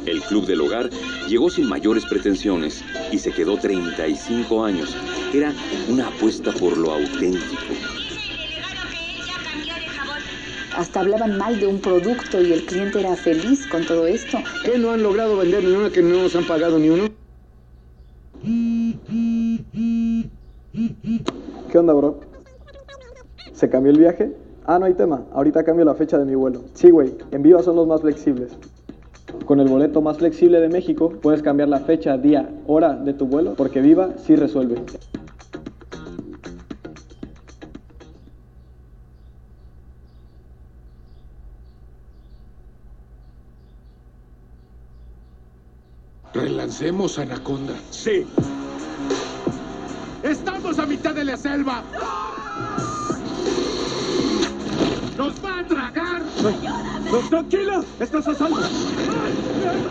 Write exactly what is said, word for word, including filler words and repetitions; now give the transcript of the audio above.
El Club del Hogar llegó sin mayores pretensiones y se quedó treinta y cinco años. Era una apuesta por lo auténtico. Hasta hablaban mal de un producto y el cliente era feliz con todo esto. ¿Qué no han logrado vender ni uno, que no nos han pagado ni uno? ¿Qué onda, bro? ¿Se cambió el viaje? Ah, no hay tema. Ahorita cambio la fecha de mi vuelo. Sí, güey. En Viva son los más flexibles. Con el boleto más flexible de México, puedes cambiar la fecha, día, hora de tu vuelo, porque Viva sí resuelve. ¿Relancemos Anaconda? Sí. ¡Estamos a mitad de la selva! ¡Nos va a tragar! No, tranquilo, estás a salvo.